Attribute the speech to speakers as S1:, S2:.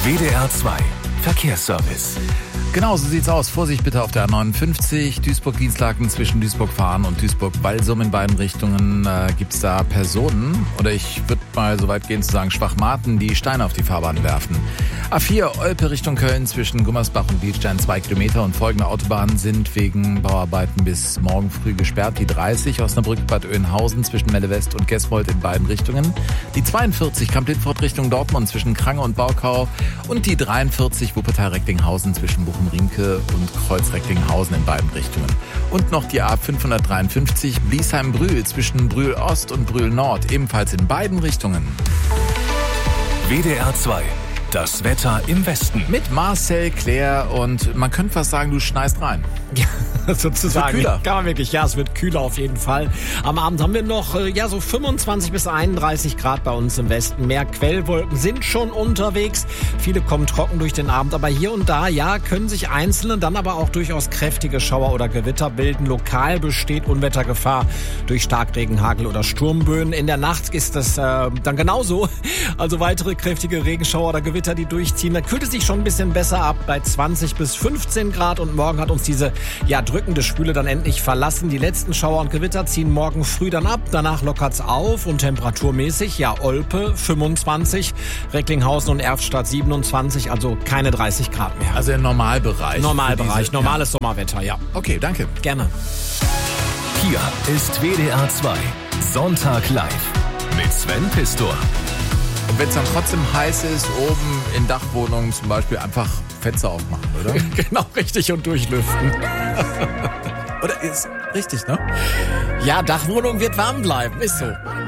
S1: WDR 2 Verkehrsservice.
S2: Genau, so sieht's aus. Vorsicht bitte auf der A59, Duisburg-Dienstlaken zwischen Duisburg-Fahren und Duisburg-Walsum in beiden Richtungen. Gibt's da Personen, oder ich würde mal so weit gehen zu sagen Schwachmaten, die Steine auf die Fahrbahn werfen. A4 Olpe Richtung Köln zwischen Gummersbach und Bielstein 2 Kilometer und folgende Autobahnen sind wegen Bauarbeiten bis morgen früh gesperrt. Die 30 Osnabrück-Bad Oeynhausen zwischen Melle West und Gesvold in beiden Richtungen. Die 42 Kamp-Lintfort Richtung Dortmund zwischen Krange und Baukau und die 43 Wuppertal-Recklinghausen zwischen Bochum-Riemke und Kreuz-Recklinghausen in beiden Richtungen. Und noch die A553 Bliesheim-Brühl zwischen Brühl-Ost und Brühl-Nord, ebenfalls in beiden Richtungen.
S1: WDR 2. Das Wetter im Westen.
S2: Mit Marcel, Claire und man könnte fast sagen, du schneist rein.
S3: Ja, sozusagen.
S2: Kühler.
S3: Kann man wirklich, ja, es wird kühler auf jeden Fall. Am Abend haben wir noch so 25 bis 31 Grad bei uns im Westen. Mehr Quellwolken sind schon unterwegs. Viele kommen trocken durch den Abend, aber hier und da, ja, können sich einzelne, dann aber auch durchaus kräftige Schauer oder Gewitter bilden. Lokal besteht Unwettergefahr durch Starkregen, Hagel oder Sturmböen. In der Nacht ist das dann genauso. Also weitere kräftige Regenschauer oder Gewitter, die durchziehen. Da kühlt es sich schon ein bisschen besser ab bei 20 bis 15 Grad und morgen hat uns diese drückende Schwüle dann endlich verlassen. Die letzten Schauer und Gewitter ziehen morgen früh dann ab. Danach lockert's auf und temperaturmäßig, Olpe 25, Recklinghausen und Erftstadt 27, also keine 30 Grad mehr.
S2: Also im Normalbereich.
S3: Normalbereich, normales Sommerwetter, ja.
S2: Okay, danke.
S3: Gerne.
S1: Hier ist WDR 2 Sonntag live mit Sven Pistor.
S2: Und wenn es dann trotzdem heiß ist, oben in Dachwohnungen zum Beispiel einfach Fenster aufmachen, oder?
S3: Genau, richtig, und durchlüften.
S2: Oder ist richtig, ne?
S3: Ja, Dachwohnung wird warm bleiben, ist so.